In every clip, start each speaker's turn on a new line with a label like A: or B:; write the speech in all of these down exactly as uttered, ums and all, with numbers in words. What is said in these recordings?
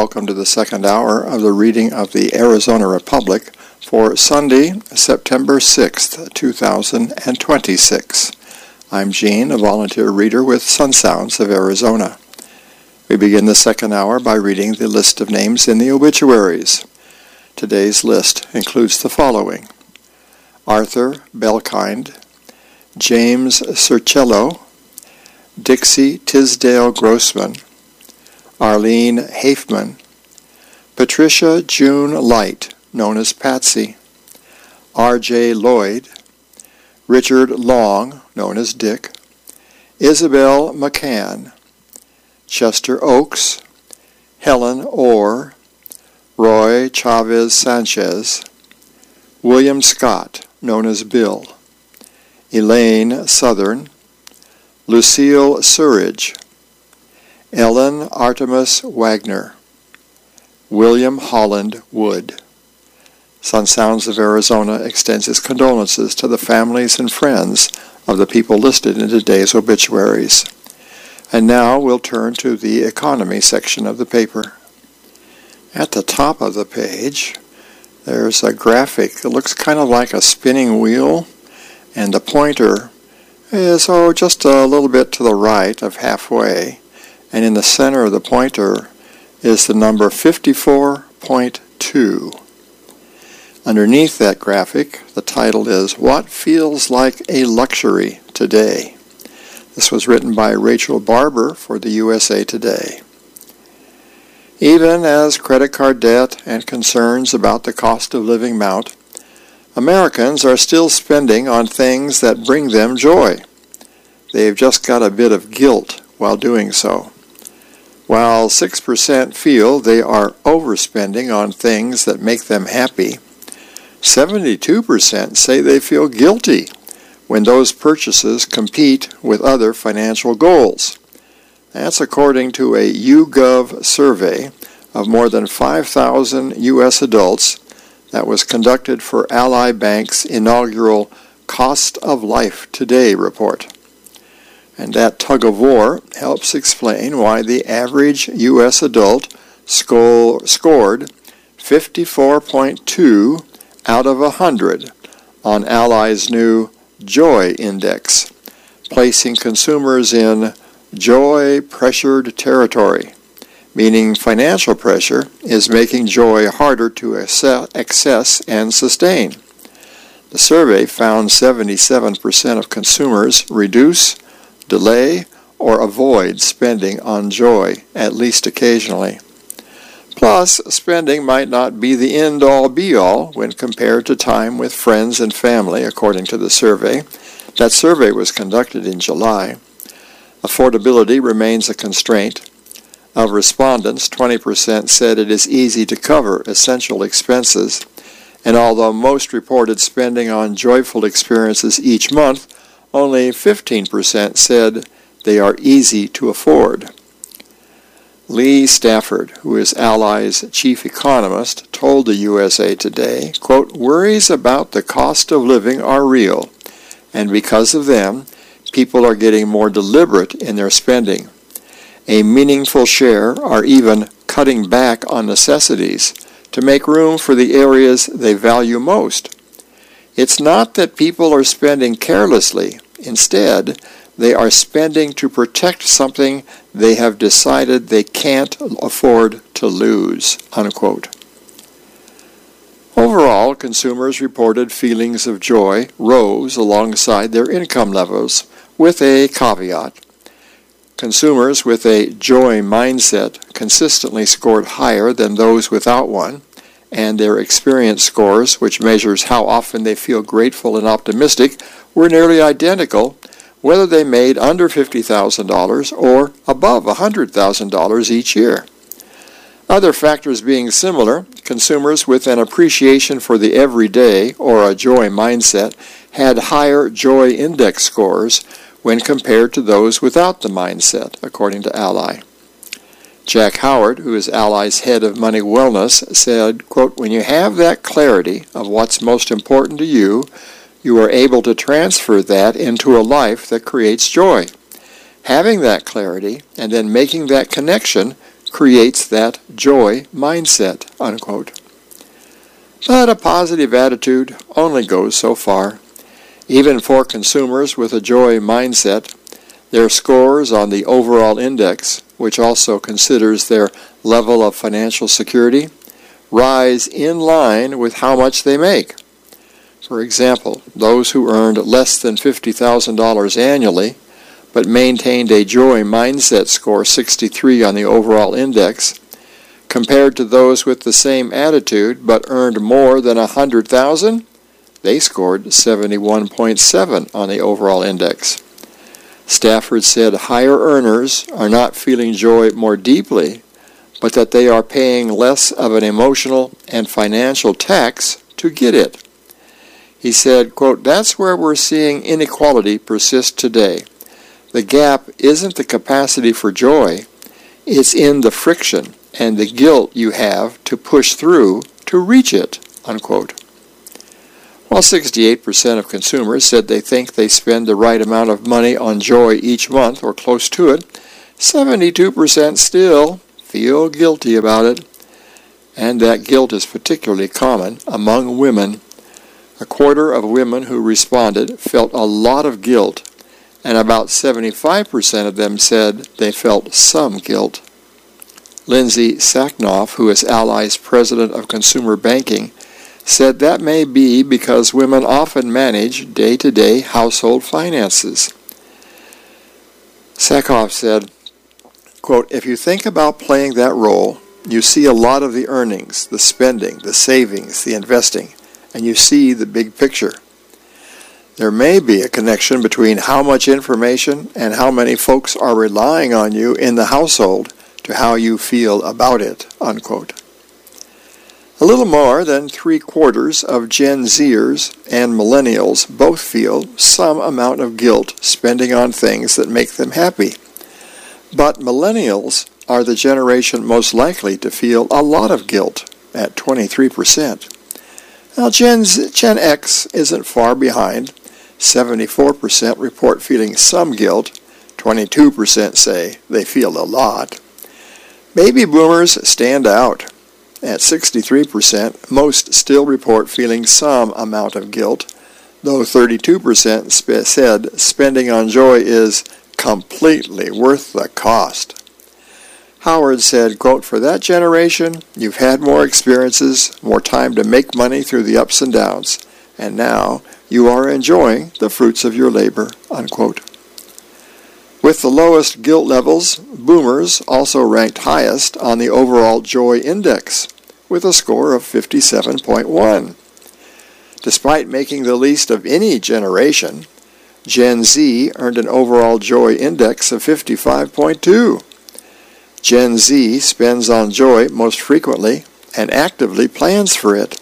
A: welcome to the second hour of the reading of the Arizona Republic for Sunday, September sixth, two thousand twenty-six. I'm Gene, a volunteer reader with Sun Sounds of Arizona. We begin the second hour by reading the list of names in the obituaries. Today's list includes the following: Arthur Belkind, James Cercello, Dixie Tisdale Grossman, Arlene Hafman, Patricia June Light, known as Patsy, R J Lloyd, Richard Long, known as Dick, Isabel McCann, Chester Oakes, Helen Orr, Roy Chavez Sanchez, William Scott, known as Bill, Elaine Southern, Lucille Surridge, Ellen Artemis Wagner, William Holland Wood. Sun Sounds of Arizona extends its condolences to the families and friends of the people listed in today's obituaries. And now we'll turn to the economy section of the paper. At the top of the page, there's a graphic that looks kind of like a spinning wheel, and the pointer is, oh, just a little bit to the right of halfway. And in the center of the pointer is the number fifty-four point two. Underneath that graphic, the title is What Feels Like a Luxury Today? This was written by Rachel Barber for the U S A Today. Even as credit card debt and concerns about the cost of living mount, Americans are still spending on things that bring them joy. They've just got a bit of guilt while doing so. While six percent feel they are overspending on things that make them happy, seventy-two percent say they feel guilty when those purchases compete with other financial goals. That's according to a YouGov survey of more than five thousand U S adults that was conducted for Ally Bank's inaugural Cost of Life Today report. And that tug-of-war helps explain why the average U S adult sco- scored fifty-four point two out of one hundred on Ally's new Joy Index, placing consumers in joy-pressured territory, meaning financial pressure is making joy harder to access and sustain. The survey found seventy-seven percent of consumers reduce, delay, or avoid spending on joy, at least occasionally. Plus, spending might not be the end-all be-all when compared to time with friends and family, according to the survey. That survey was conducted in July. Affordability remains a constraint. Of respondents, twenty percent said it is easy to cover essential expenses, and although most reported spending on joyful experiences each month, only fifteen percent said they are easy to afford. Lee Stafford, who is Ally's chief economist, told the U S A Today, quote, "Worries about the cost of living are real, and because of them, people are getting more deliberate in their spending. A meaningful share are even cutting back on necessities to make room for the areas they value most. It's not that people are spending carelessly. Instead, they are spending to protect something they have decided they can't afford to lose," unquote. Overall, consumers reported feelings of joy rose alongside their income levels, with a caveat. Consumers with a joy mindset consistently scored higher than those without one, and their experience scores, which measures how often they feel grateful and optimistic, were nearly identical, whether they made under fifty thousand dollars or above one hundred thousand dollars each year. Other factors being similar, consumers with an appreciation for the everyday or a joy mindset had higher joy index scores when compared to those without the mindset, according to Ally. Jack Howard, who is Ally's head of money wellness, said, quote, "When you have that clarity of what's most important to you, you are able to transfer that into a life that creates joy. Having that clarity and then making that connection creates that joy mindset, unquote. But a positive attitude only goes so far. Even for consumers with a joy mindset, their scores on the overall index, which also considers their level of financial security, rise in line with how much they make. For example, those who earned less than fifty thousand dollars annually but maintained a joy mindset score sixty-three on the overall index, compared to those with the same attitude but earned more than one hundred thousand dollars, they scored seventy-one point seven on the overall index. Stafford said higher earners are not feeling joy more deeply, but that they are paying less of an emotional and financial tax to get it. He said, quote, "That's where we're seeing inequality persist today. The gap isn't the capacity for joy, it's in the friction and the guilt you have to push through to reach it," unquote. While sixty-eight percent of consumers said they think they spend the right amount of money on joy each month or close to it, seventy-two percent still feel guilty about it, and that guilt is particularly common among women. A quarter of women who responded felt a lot of guilt, and about seventy-five percent of them said they felt some guilt. Lindsay Sacknoff, who is Ally's president of consumer banking, said that may be because women often manage day-to-day household finances. Sacknoff said, quote, "If you think about playing that role, you see a lot of the earnings, the spending, the savings, the investing, and you see the big picture. There may be a connection between how much information and how many folks are relying on you in the household to how you feel about it," unquote. A little more than three-quarters of Gen Zers and millennials both feel some amount of guilt spending on things that make them happy. But millennials are the generation most likely to feel a lot of guilt, at twenty-three percent. Now, Gen, Z, Gen X isn't far behind. seventy-four percent report feeling some guilt. twenty-two percent say they feel a lot. Baby boomers stand out. At sixty-three percent, most still report feeling some amount of guilt, though thirty-two percent sp- said spending on joy is completely worth the cost. Howard said, quote, "For that generation, you've had more experiences, more time to make money through the ups and downs, and now you are enjoying the fruits of your labor," unquote. With the lowest guilt levels, boomers also ranked highest on the overall joy index, with a score of fifty-seven point one. Despite making the least of any generation, Gen Z earned an overall joy index of fifty-five point two. Gen Z spends on joy most frequently and actively plans for it.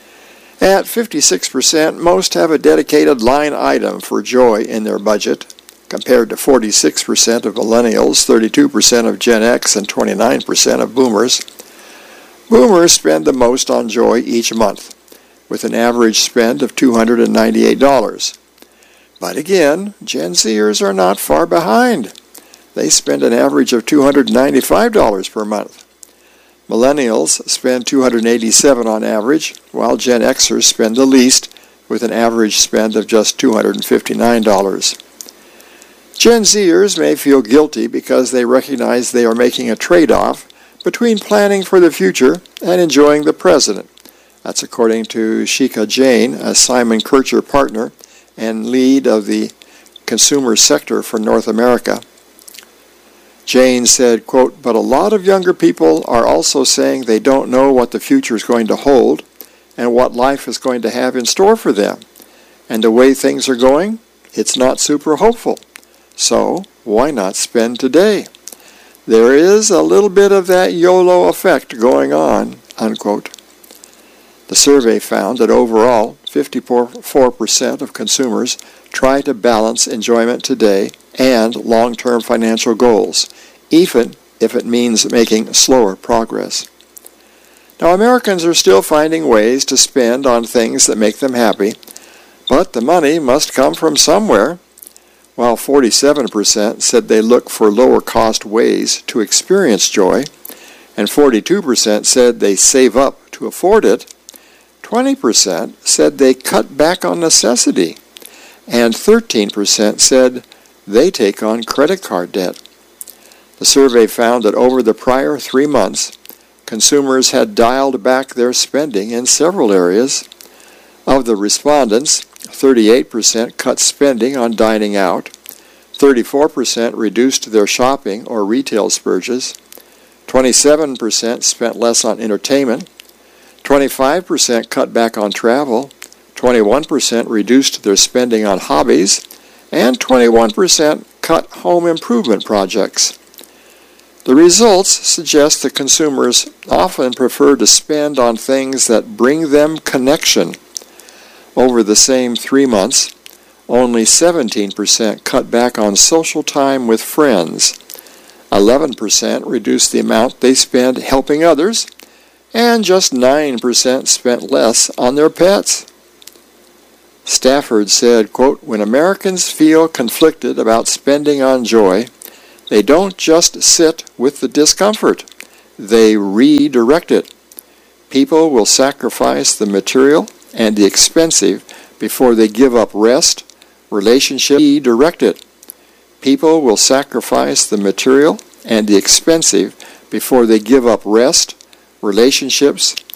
A: At fifty-six percent, most have a dedicated line item for joy in their budget, compared to forty-six percent of millennials, thirty-two percent of Gen X, and twenty-nine percent of boomers. Boomers spend the most on joy each month, with an average spend of two hundred ninety-eight dollars. But again, Gen Zers are not far behind. They spend an average of two hundred ninety-five dollars per month. Millennials spend two hundred eighty-seven dollars on average, while Gen Xers spend the least, with an average spend of just two hundred fifty-nine dollars. Gen Zers may feel guilty because they recognize they are making a trade-off between planning for the future and enjoying the present. That's according to Shika Jain, a Simon Kircher partner and lead of the consumer sector for North America. Jane said, quote, "But a lot of younger people are also saying they don't know what the future is going to hold and what life is going to have in store for them. And the way things are going, it's not super hopeful. So why not spend today? There is a little bit of that YOLO effect going on," unquote. The survey found that overall, fifty-four percent of consumers try to balance enjoyment today and long-term financial goals, even if it means making slower progress. Now, Americans are still finding ways to spend on things that make them happy, but the money must come from somewhere. While forty-seven percent said they look for lower-cost ways to experience joy, and forty-two percent said they save up to afford it, twenty percent said they cut back on necessity, and thirteen percent said they take on credit card debt. The survey found that over the prior three months, consumers had dialed back their spending in several areas. Of the respondents, thirty-eight percent cut spending on dining out, thirty-four percent reduced their shopping or retail spurges, twenty-seven percent spent less on entertainment, twenty-five percent cut back on travel, twenty-one percent reduced their spending on hobbies, and twenty-one percent cut home improvement projects. The results suggest that consumers often prefer to spend on things that bring them connection. Over the same three months, only seventeen percent cut back on social time with friends, eleven percent reduced the amount they spend helping others, and just nine percent spent less on their pets. Stafford said, quote, "When Americans feel conflicted about spending on joy, they don't just sit with the discomfort, they redirect it. People will sacrifice the material and the expensive before they give up rest, relationship, redirect it. People will sacrifice the material and the expensive before they give up rest, relationships,